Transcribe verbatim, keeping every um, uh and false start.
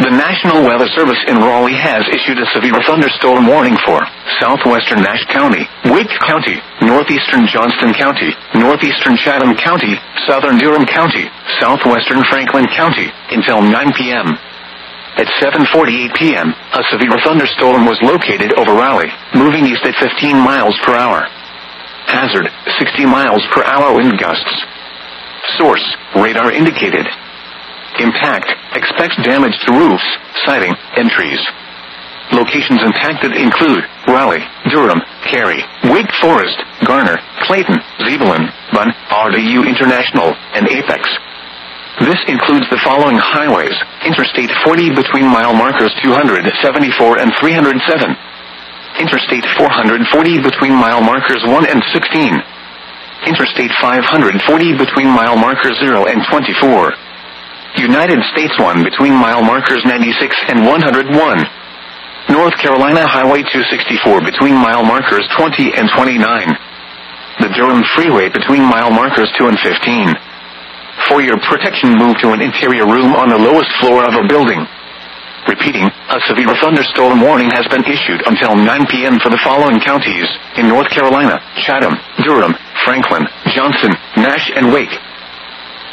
The National Weather Service in Raleigh has issued a severe thunderstorm warning for southwestern Nash County, Wake County, northeastern Johnston County, northeastern Chatham County, southern Durham County, southwestern Franklin County, until nine p m At seven forty-eight p m, a severe thunderstorm was located over Raleigh, moving east at fifteen miles per hour. Hazard, sixty miles per hour wind gusts. Source, radar indicated. Impact, expects damage to roofs, siding, and trees. Locations impacted include Raleigh, Durham, Cary, Wake Forest, Garner, Clayton, Zebulon, Bunn, R D U International, and Apex. This includes the following highways: Interstate forty between mile markers two hundred seventy-four and three hundred seven. Interstate four hundred forty between mile markers one and sixteen. Interstate five hundred forty between mile markers zero and twenty-four. United States one between mile markers ninety-six and one hundred one. North Carolina Highway two sixty-four between mile markers twenty and twenty-nine. The Durham Freeway between mile markers two and fifteen. For your protection, move to an interior room on the lowest floor of a building. Repeating, a severe thunderstorm warning has been issued until nine p m for the following counties in North Carolina: Chatham, Durham, Franklin, Johnson, Nash, and Wake.